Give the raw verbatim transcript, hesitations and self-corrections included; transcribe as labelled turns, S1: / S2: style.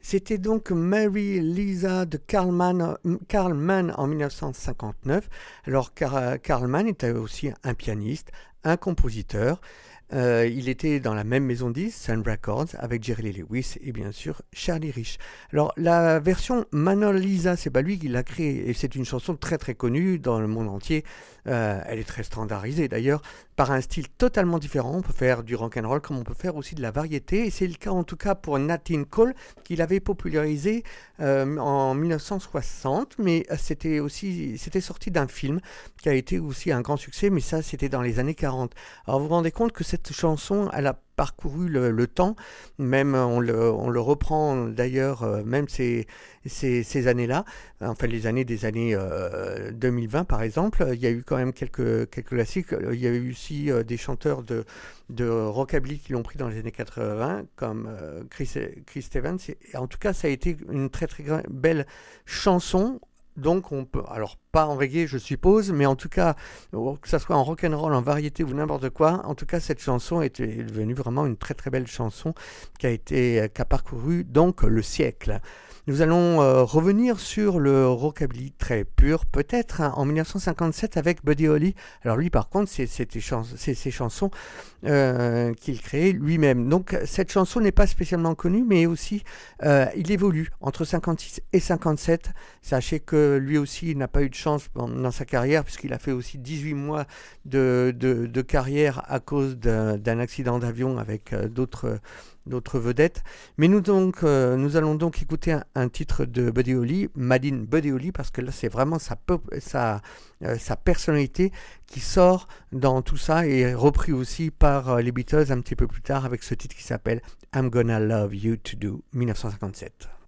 S1: C'était donc Mary Lisa de Karl Mann, Karl Mann en mille neuf cent cinquante-neuf. Alors Karl, Karl Mann était aussi un pianiste, un compositeur. Euh, il était dans la même maison de disques, Sun Records, avec Jerry Lee Lewis et bien sûr Charlie Rich. Alors la version Mona Lisa, c'est pas lui qui l'a créée et c'est une chanson très très connue dans le monde entier. Euh, elle est très standardisée d'ailleurs par un style totalement différent. On peut faire du rock and roll comme on peut faire aussi de la variété et c'est le cas en tout cas pour Nat King Cole qui l'avait popularisé euh, en mille neuf cent soixante, mais c'était aussi c'était sorti d'un film qui a été aussi un grand succès, mais ça c'était dans les années quarante. Alors vous vous rendez compte que cette chanson, elle a parcouru le, le temps, même on le, on le reprend d'ailleurs, euh, même ces, ces, ces années-là, enfin les années des années euh, deux mille vingt par exemple, il y a eu quand même quelques, quelques classiques, il y a eu aussi euh, des chanteurs de, de rockabilly qui l'ont pris dans les années quatre-vingts, comme euh, Chris, Chris Stevens, et en tout cas ça a été une très très belle chanson. Donc on peut, alors pas en reggae je suppose, mais en tout cas, que ça soit en rock'n'roll, en variété ou n'importe quoi, en tout cas cette chanson est devenue vraiment une très très belle chanson qui a été, qui a parcouru donc le siècle. Nous allons euh, revenir sur le rockabilly très pur, peut-être hein, en mille neuf cent cinquante-sept avec Buddy Holly. Alors lui par contre, c'est ses chansons euh, qu'il créait lui-même. Donc cette chanson n'est pas spécialement connue, mais aussi euh, il évolue entre cinquante-six et cinquante-sept. Sachez que lui aussi n'a pas eu de chance dans sa carrière puisqu'il a fait aussi dix-huit mois de, de, de carrière à cause d'un accident d'avion avec euh, d'autres d'autres vedettes. Mais nous, donc, euh, nous allons donc écouter un, un titre de Buddy Holly, Made in Buddy Holly, parce que là, c'est vraiment sa, sa, euh, sa personnalité qui sort dans tout ça et est repris aussi par euh, les Beatles un petit peu plus tard avec ce titre qui s'appelle I'm Gonna Love You To Do, mille neuf cent cinquante-sept.